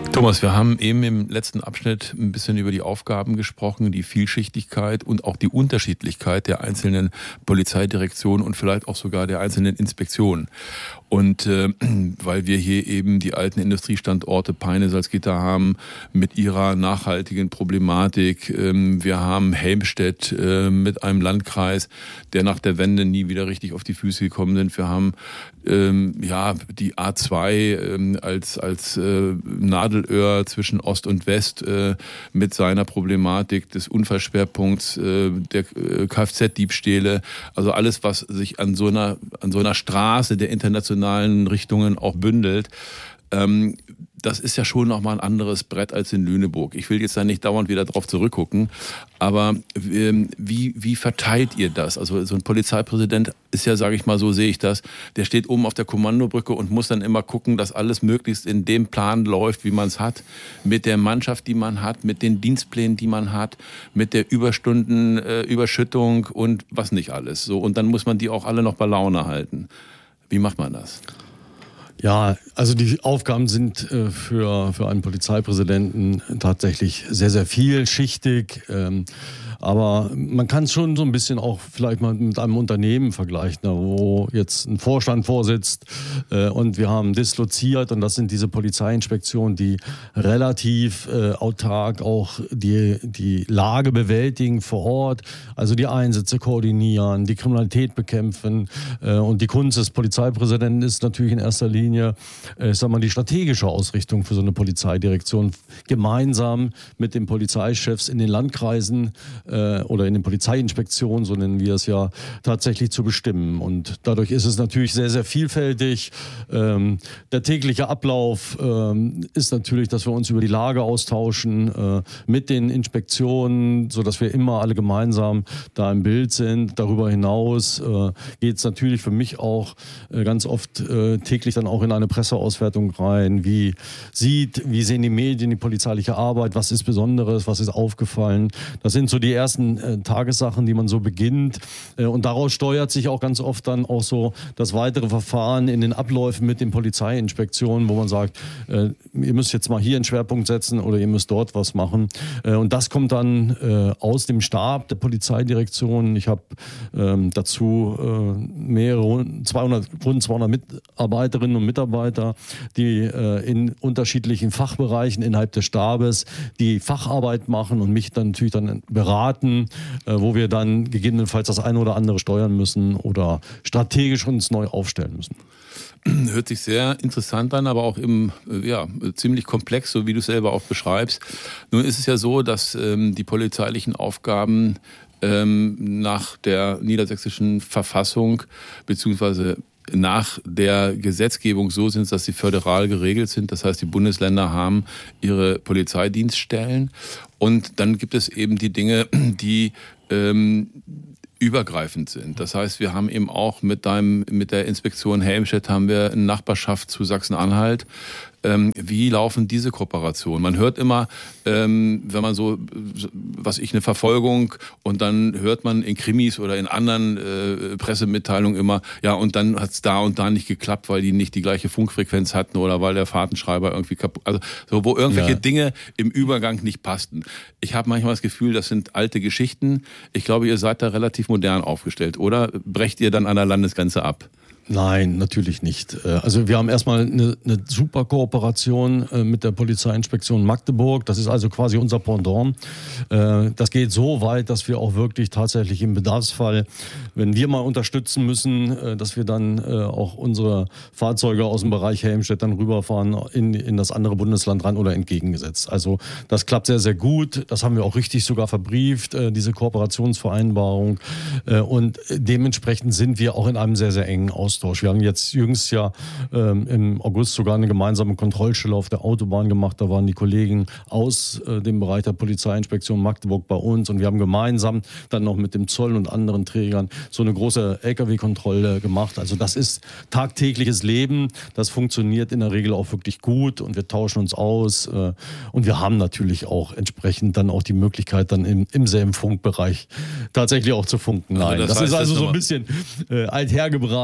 Thomas, wir haben eben im letzten Abschnitt ein bisschen über die Aufgaben gesprochen, die Vielschichtigkeit und auch die Unterschiedlichkeit der einzelnen Polizeidirektionen und vielleicht auch sogar der einzelnen Inspektionen. Und weil wir hier eben die alten Industriestandorte Peine, Salzgitter haben mit ihrer nachhaltigen Problematik. Wir haben Helmstedt mit einem Landkreis, der nach der Wende nie wieder richtig auf die Füße gekommen sind. Wir haben die A2 als Nadelöhr zwischen Ost und West mit seiner Problematik des Unfallschwerpunkts, der Kfz-Diebstähle, also alles, was sich an so einer Straße der internationalen Richtungen auch bündelt. Das ist ja schon nochmal ein anderes Brett als in Lüneburg. Ich will jetzt da nicht dauernd wieder drauf zurückgucken, aber wie verteilt ihr das? Also so ein Polizeipräsident ist ja, sage ich mal, so sehe ich das, der steht oben auf der Kommandobrücke und muss dann immer gucken, dass alles möglichst in dem Plan läuft, wie man es hat, mit der Mannschaft, die man hat, mit den Dienstplänen, die man hat, mit der Überschüttung und was nicht alles. So, und dann muss man die auch alle noch bei Laune halten. Wie macht man das? Ja, also die Aufgaben sind für einen Polizeipräsidenten tatsächlich sehr, sehr vielschichtig. Aber man kann es schon so ein bisschen auch vielleicht mal mit einem Unternehmen vergleichen, wo jetzt ein Vorstand vorsitzt und wir haben disloziert, und das sind diese Polizeiinspektionen, die relativ autark auch die Lage bewältigen vor Ort, also die Einsätze koordinieren, die Kriminalität bekämpfen. Und die Kunst des Polizeipräsidenten ist natürlich in erster Linie, die strategische Ausrichtung für so eine Polizeidirektion, gemeinsam mit den Polizeichefs in den Landkreisen oder in den Polizeiinspektionen, so nennen wir es ja, tatsächlich zu bestimmen. Und dadurch ist es natürlich sehr, sehr vielfältig. Der tägliche Ablauf ist natürlich, dass wir uns über die Lage austauschen mit den Inspektionen, sodass wir immer alle gemeinsam da im Bild sind. Darüber hinaus geht es natürlich für mich auch ganz oft täglich dann auch in eine Presseauswertung rein. Wie sehen die Medien die polizeiliche Arbeit? Was ist Besonderes? Was ist aufgefallen? Das sind so die ersten Tagessachen, die man so beginnt. Und daraus steuert sich auch ganz oft dann auch so das weitere Verfahren in den Abläufen mit den Polizeiinspektionen, wo man sagt, ihr müsst jetzt mal hier einen Schwerpunkt setzen oder ihr müsst dort was machen. Und das kommt dann aus dem Stab der Polizeidirektion. Ich habe dazu rund 200 Mitarbeiterinnen und Mitarbeiter, die in unterschiedlichen Fachbereichen innerhalb des Stabes die Facharbeit machen und mich dann natürlich beraten, wo wir dann gegebenenfalls das eine oder andere steuern müssen oder strategisch uns neu aufstellen müssen. Hört sich sehr interessant an, aber auch ziemlich komplex, so wie du es selber auch beschreibst. Nun ist es ja so, dass die polizeilichen Aufgaben nach der niedersächsischen Verfassung beziehungsweise nach der Gesetzgebung so sind, dass sie föderal geregelt sind. Das heißt, die Bundesländer haben ihre Polizeidienststellen und dann gibt es eben die Dinge, die übergreifend sind. Das heißt, wir haben eben auch mit der Inspektion Helmstedt haben wir eine Nachbarschaft zu Sachsen-Anhalt. Wie laufen diese Kooperationen? Man hört immer, wenn man eine Verfolgung, und dann hört man in Krimis oder in anderen Pressemitteilungen immer, ja, und dann hat es da und da nicht geklappt, weil die nicht die gleiche Funkfrequenz hatten oder weil der Fahrtenschreiber irgendwie kaputt, also so, wo irgendwelche Dinge im Übergang nicht passten. Ich habe manchmal das Gefühl, das sind alte Geschichten. Ich glaube, ihr seid da relativ modern aufgestellt, oder brecht ihr dann an der Landesgrenze ab? Nein, natürlich nicht. Also wir haben erstmal eine super Kooperation mit der Polizeiinspektion Magdeburg. Das ist also quasi unser Pendant. Das geht so weit, dass wir auch wirklich tatsächlich im Bedarfsfall, wenn wir mal unterstützen müssen, dass wir dann auch unsere Fahrzeuge aus dem Bereich Helmstedt dann rüberfahren in das andere Bundesland ran oder entgegengesetzt. Also das klappt sehr, sehr gut. Das haben wir auch richtig sogar verbrieft, diese Kooperationsvereinbarung. Und dementsprechend sind wir auch in einem sehr, sehr engen Austausch. Wir haben jetzt jüngst im August sogar eine gemeinsame Kontrollstelle auf der Autobahn gemacht. Da waren die Kollegen aus dem Bereich der Polizeiinspektion Magdeburg bei uns und wir haben gemeinsam dann noch mit dem Zoll und anderen Trägern so eine große LKW-Kontrolle gemacht. Also das ist tagtägliches Leben. Das funktioniert in der Regel auch wirklich gut und wir tauschen uns aus. Und wir haben natürlich auch entsprechend dann auch die Möglichkeit, dann im selben Funkbereich tatsächlich auch zu funken. Nein, das ist also so ein bisschen althergebracht. Nein,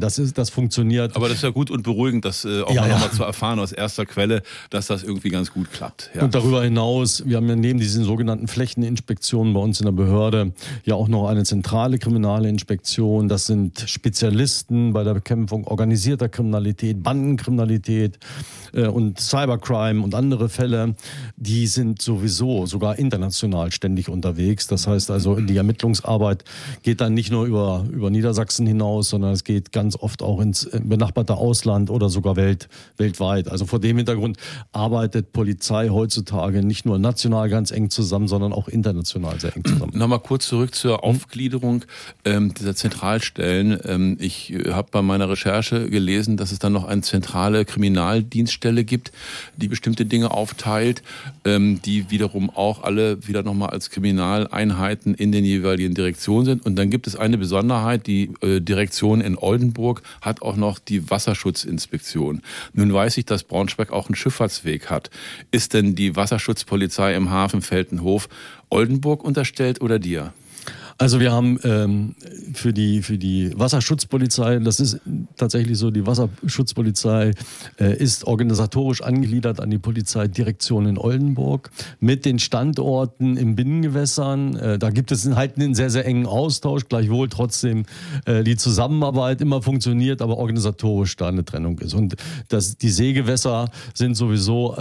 das funktioniert. Aber das ist ja gut und beruhigend, das auch nochmal zu erfahren aus erster Quelle, dass das irgendwie ganz gut klappt. Ja. Und darüber hinaus, wir haben ja neben diesen sogenannten Flächeninspektionen bei uns in der Behörde ja auch noch eine zentrale kriminale Inspektion. Das sind Spezialisten bei der Bekämpfung organisierter Kriminalität, Bandenkriminalität und Cybercrime und andere Fälle. Die sind sowieso sogar international ständig unterwegs. Das heißt also, die Ermittlungsarbeit geht dann nicht nur über Niedersachsen hinaus, sondern es geht ganz oft auch ins benachbarte Ausland oder sogar weltweit. Also vor dem Hintergrund arbeitet Polizei heutzutage nicht nur national ganz eng zusammen, sondern auch international sehr eng zusammen. Nochmal kurz zurück zur Aufgliederung dieser Zentralstellen. Ich habe bei meiner Recherche gelesen, dass es dann noch eine zentrale Kriminaldienststelle gibt, die bestimmte Dinge aufteilt, die wiederum auch alle wieder nochmal als Kriminaleinheiten in den jeweiligen Direktionen sind. Und dann gibt es eine Besonderheit, die Direktion in Oldenburg hat auch noch die Wasserschutzinspektion. Nun weiß ich, dass Braunschweig auch einen Schifffahrtsweg hat. Ist denn die Wasserschutzpolizei im Hafen Veltenhof Oldenburg unterstellt oder dir? Also wir haben für die Wasserschutzpolizei, das ist tatsächlich so, die Wasserschutzpolizei ist organisatorisch angegliedert an die Polizeidirektion in Oldenburg mit den Standorten in Binnengewässern. Da gibt es halt einen sehr, sehr engen Austausch, gleichwohl trotzdem die Zusammenarbeit immer funktioniert, aber organisatorisch da eine Trennung ist. Und die Seegewässer sind sowieso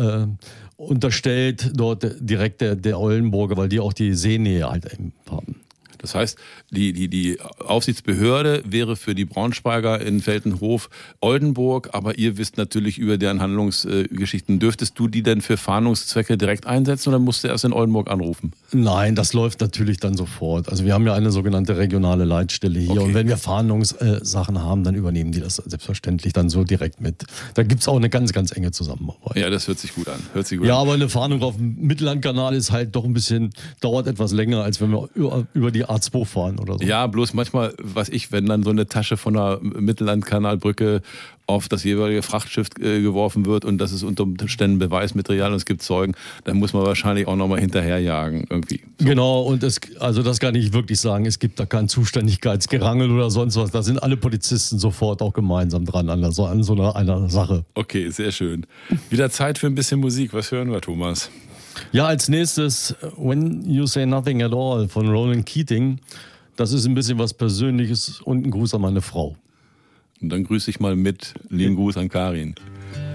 unterstellt dort direkt der Oldenburger, weil die auch die Seenähe halt haben. Das heißt, die Aufsichtsbehörde wäre für die Braunschweiger in Veltenhof Oldenburg, aber ihr wisst natürlich über deren Handlungsgeschichten. Dürftest du die denn für Fahndungszwecke direkt einsetzen oder musst du erst in Oldenburg anrufen? Nein, das läuft natürlich dann sofort. Also wir haben ja eine sogenannte regionale Leitstelle hier. Okay. Und wenn wir Fahndungssachen haben, dann übernehmen die das selbstverständlich dann so direkt mit. Da gibt's auch eine ganz, ganz enge Zusammenarbeit. Ja, das hört sich gut an. Aber eine Fahndung auf dem Mittellandkanal ist halt doch dauert etwas länger, als wenn wir über die A2 fahren oder so. Ja, bloß manchmal, wenn dann so eine Tasche von der Mittellandkanalbrücke auf das jeweilige Frachtschiff geworfen wird und das ist unter Umständen Beweismaterial und es gibt Zeugen, dann muss man wahrscheinlich auch nochmal hinterherjagen irgendwie. So. Genau, und das kann ich wirklich sagen, es gibt da kein Zuständigkeitsgerangel oder sonst was. Da sind alle Polizisten sofort auch gemeinsam dran an so einer Sache. Okay, sehr schön. Wieder Zeit für ein bisschen Musik. Was hören wir, Thomas? Ja, als nächstes When You Say Nothing at All von Ronan Keating. Das ist ein bisschen was Persönliches und ein Gruß an meine Frau. Und dann grüße ich mal mit. Lieben Gruß an Karin.